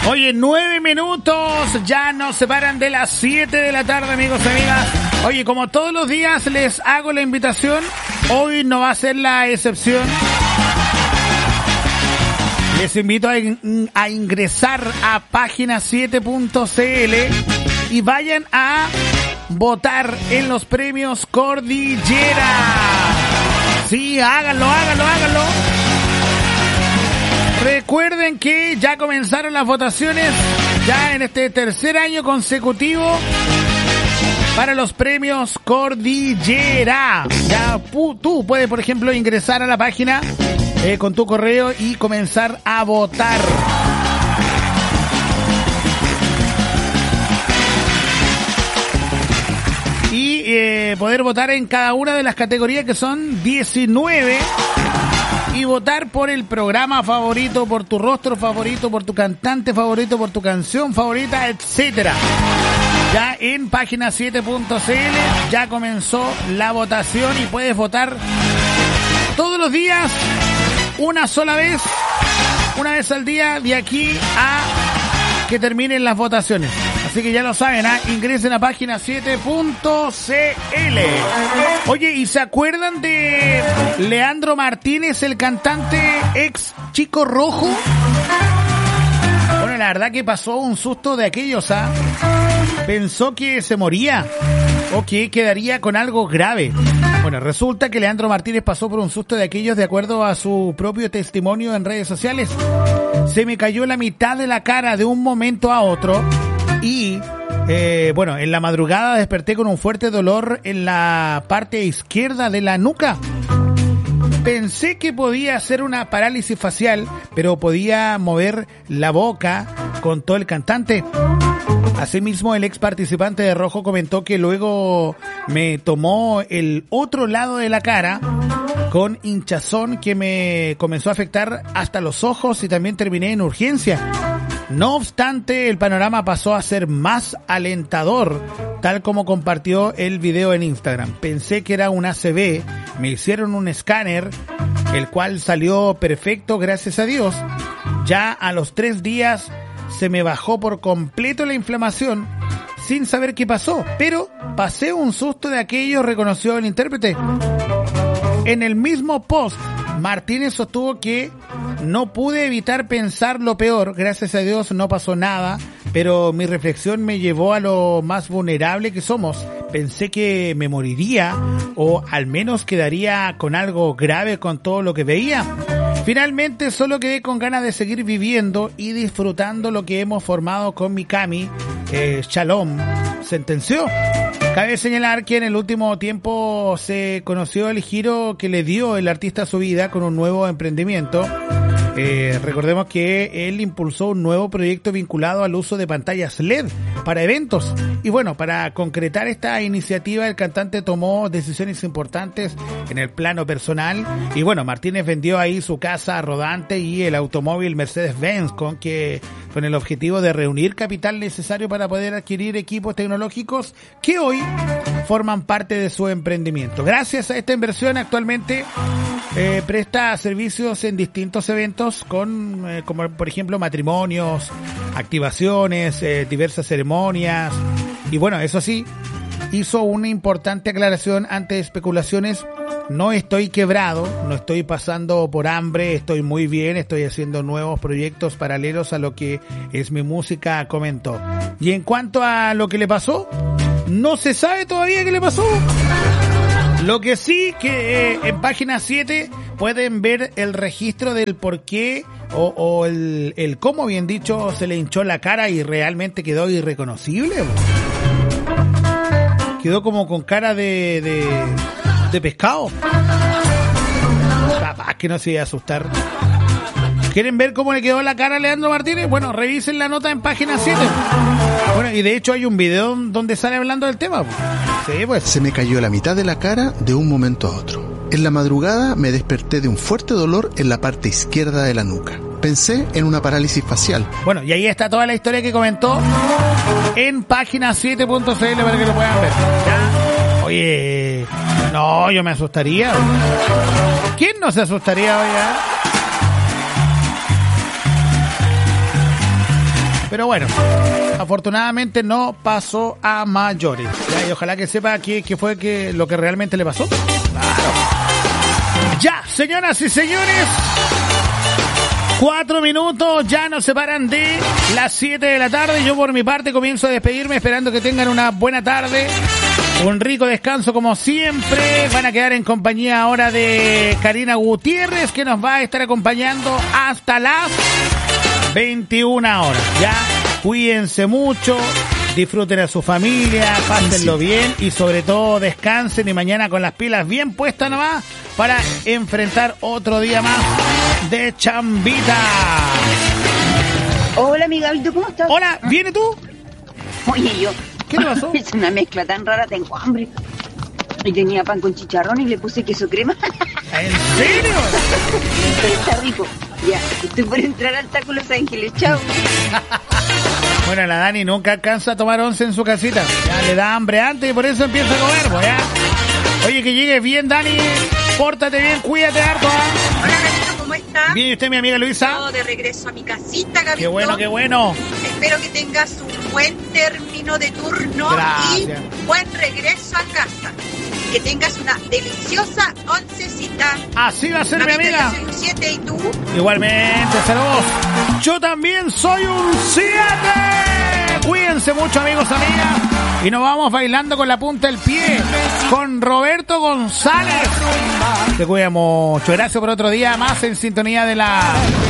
Oye, 9 minutos, ya nos separan de las 7 de la tarde, amigos y amigas. Oye, como todos los días les hago la invitación, hoy no va a ser la excepción. Les invito a ingresar a página7.cl y vayan a votar en los premios Cordillera. Sí, háganlo. Recuerden que ya comenzaron las votaciones, ya en este tercer año consecutivo, para los premios Cordillera. Ya tú puedes, por ejemplo, ingresar a la página con tu correo y comenzar a votar. Y poder votar en cada una de las categorías, que son 19, y votar por el programa favorito, por tu rostro favorito, por tu cantante favorito, por tu canción favorita, etcétera. Ya en página7.cl ya comenzó la votación y puedes votar todos los días, una vez al día, de aquí a que terminen las votaciones. Así que ya lo saben, ingresen a página7.cl. Oye, ¿y se acuerdan de Leandro Martínez, el cantante ex Chico Rojo? Bueno, la verdad que pasó un susto de aquellos, pensó que se moría o que quedaría con algo grave. Bueno, resulta que Leandro Martínez pasó por un susto de aquellos, de acuerdo a su propio testimonio en redes sociales. Se me cayó la mitad de la cara de un momento a otro y, en la madrugada desperté con un fuerte dolor en la parte izquierda de la nuca. Pensé que podía ser una parálisis facial, pero podía mover la boca, contó el cantante. Asimismo, el ex participante de Rojo comentó que luego me tomó el otro lado de la cara con hinchazón que me comenzó a afectar hasta los ojos y también terminé en urgencia. No obstante, el panorama pasó a ser más alentador, tal como compartió el video en Instagram. Pensé que era un ACV, me hicieron un escáner, el cual salió perfecto, gracias a Dios. Ya a los 3 días se me bajó por completo la inflamación, sin saber qué pasó, pero pasé un susto de aquello, reconoció el intérprete. En el mismo post, Martínez sostuvo que no pude evitar pensar lo peor, gracias a Dios no pasó nada, pero mi reflexión me llevó a lo más vulnerable que somos. Pensé que me moriría o al menos quedaría con algo grave con todo lo que veía. Finalmente solo quedé con ganas de seguir viviendo y disfrutando lo que hemos formado con Mikami. Shalom, sentenció. Cabe señalar que en el último tiempo se conoció el giro que le dio el artista a su vida con un nuevo emprendimiento. Recordemos que él impulsó un nuevo proyecto vinculado al uso de pantallas LED para eventos. Y bueno, para concretar esta iniciativa, el cantante tomó decisiones importantes en el plano personal. Y bueno, Martínez vendió ahí su casa rodante y el automóvil Mercedes-Benz con el objetivo de reunir capital necesario para poder adquirir equipos tecnológicos que hoy forman parte de su emprendimiento. Gracias a esta inversión, actualmente presta servicios en distintos eventos como por ejemplo matrimonios, activaciones, diversas ceremonias. Y bueno, eso sí, hizo una importante aclaración ante especulaciones. No estoy quebrado, no estoy pasando por hambre, estoy muy bien, estoy haciendo nuevos proyectos paralelos a lo que es mi música, comentó. Y en cuanto a lo que le pasó, no se sabe todavía qué le pasó. Lo que sí que en página 7 pueden ver el registro del por qué o el cómo, bien dicho, se le hinchó la cara y realmente quedó irreconocible. Quedó como con cara de pescado. Capaz que no se iba a asustar. ¿Quieren ver cómo le quedó la cara a Leandro Martínez? Bueno, revisen la nota en página 7. Bueno, y de hecho hay un video donde sale hablando del tema. Sí, pues. Se me cayó la mitad de la cara de un momento a otro. En la madrugada me desperté de un fuerte dolor en la parte izquierda de la nuca. Pensé en una parálisis facial. Bueno, y ahí está toda la historia que comentó en página7.cl para que lo puedan ver. ¿Ya? Oye, no, yo me asustaría. ¿Quién no se asustaría, oye? Pero bueno, afortunadamente no pasó a mayores. Ya, y ojalá que sepa qué fue lo que realmente le pasó. Claro. Ya, señoras y señores, 4 minutos ya nos separan de las 7 de la tarde. Yo por mi parte comienzo a despedirme esperando que tengan una buena tarde, un rico descanso como siempre. Van a quedar en compañía ahora de Karina Gutiérrez, que nos va a estar acompañando hasta las 21 horas. Ya, cuídense mucho, disfruten a su familia, pásenlo bien y sobre todo descansen y mañana con las pilas bien puestas nomás para enfrentar otro día más de chambita. Hola, mi Gabito, ¿cómo estás? Hola, ¿viene tú? Oye, yo. ¿Qué te pasó? Es una mezcla tan rara, tengo hambre. Y tenía pan con chicharrón y le puse queso crema. ¿En serio? Pero está rico. Ya, estoy por entrar al Taco Los Ángeles, chao. Bueno, la Dani nunca alcanza a tomar once en su casita. Ya le da hambre antes y por eso empieza a comer, pues, ¿ya? Oye, que llegues bien, Dani. Pórtate bien, cuídate harto, ¿eh? Hola, Gabito, ¿cómo estás? Bien, ¿y usted, mi amiga Luisa? Yo de regreso a mi casita, Gabito. Qué bueno, qué bueno. Espero que tengas un buen término de turno. Gracias. Y buen regreso a casa. Que tengas una deliciosa oncecita. Así va a ser, mi amiga. Yo soy un 7 y tú. Igualmente, saludos. Yo también soy un 7. Cuídense mucho, amigos, amigas. Y nos vamos bailando con la punta del pie con Roberto González. Te cuida mucho. Gracias por otro día más en sintonía de la